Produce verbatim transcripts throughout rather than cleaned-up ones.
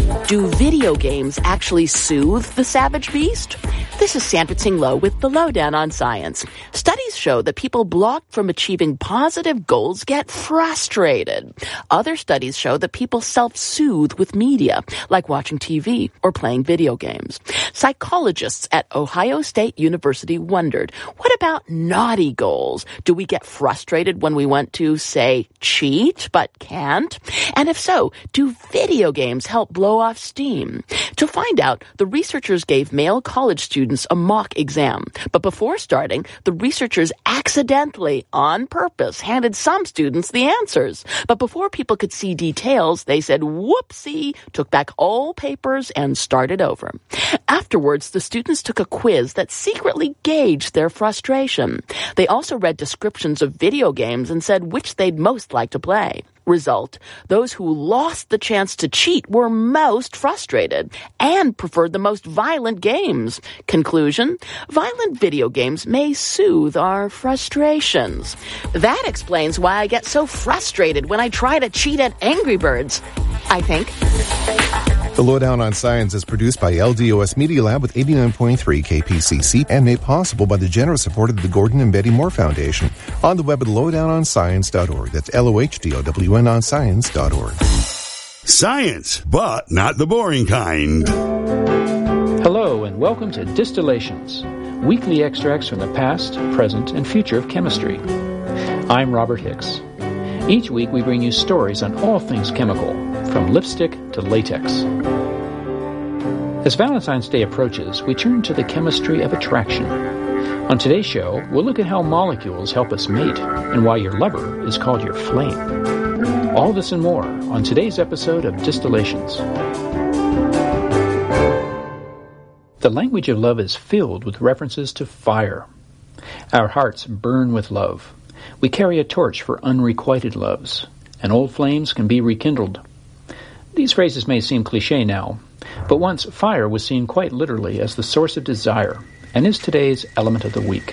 Do video games actually soothe the savage beast? This is Sandra Tsing Loh with the Lowdown on Science. Studies show that people blocked from achieving positive goals get frustrated. Other studies show that people self-soothe with media, like watching T V or playing video games. Psychologists at Ohio State University wondered, what about naughty goals? Do we get frustrated when we want to, say, cheat, but can't? And if so, do video games help blow off steam? To find out, the researchers gave male college students a mock exam. But before starting, the researchers accidentally, on purpose, handed some students the answers. But before people could see details, they said, whoopsie, took back all papers and started over. Afterwards, the students took a quiz that secretly gauged their frustration. They also read descriptions of video games and said which they'd most like to play. Result, those who lost the chance to cheat were most frustrated and preferred the most violent games. Conclusion, violent video games may soothe our frustrations. That explains why I get so frustrated when I try to cheat at Angry Birds, I think. The Lowdown on Science is produced by L D O S Media Lab with eighty-nine point three K P C C and made possible by the generous support of the Gordon and Betty Moore Foundation. On the web at lowdown on science dot org. That's L O H D O W N on science dot org. Science, but not the boring kind. Hello and welcome to Distillations, weekly extracts from the past, present, and future of chemistry. I'm Robert Hicks. Each week we bring you stories on all things chemical, from lipstick to latex. As Valentine's Day approaches, we turn to the chemistry of attraction. On today's show, we'll look at how molecules help us mate and why your lover is called your flame. All this and more on today's episode of Distillations. The language of love is filled with references to fire. Our hearts burn with love. We carry a torch for unrequited loves, and old flames can be rekindled. These phrases may seem cliché now, but once fire was seen quite literally as the source of desire, and is today's element of the week.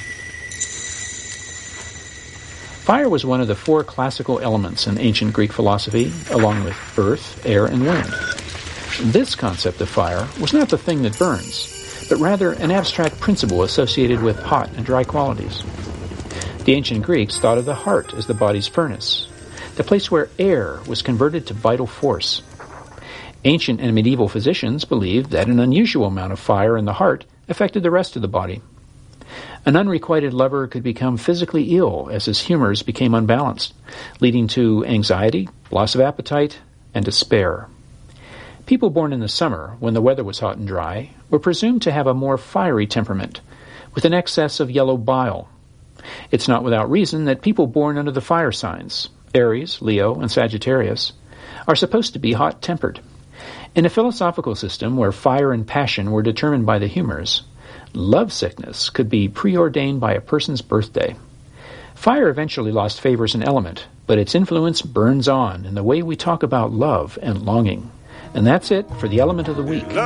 Fire was one of the four classical elements in ancient Greek philosophy, along with earth, air, and wind. This concept of fire was not the thing that burns, but rather an abstract principle associated with hot and dry qualities. The ancient Greeks thought of the heart as the body's furnace, the place where air was converted to vital force. Ancient and medieval physicians believed that an unusual amount of fire in the heart affected the rest of the body. An unrequited lover could become physically ill as his humors became unbalanced, leading to anxiety, loss of appetite, and despair. People born in the summer, when the weather was hot and dry, were presumed to have a more fiery temperament, with an excess of yellow bile. It's not without reason that people born under the fire signs, Aries, Leo, and Sagittarius, are supposed to be hot-tempered. In a philosophical system where fire and passion were determined by the humors, love sickness could be preordained by a person's birthday. Fire eventually lost favor as an element, but its influence burns on in the way we talk about love and longing. And that's it for the element of the week.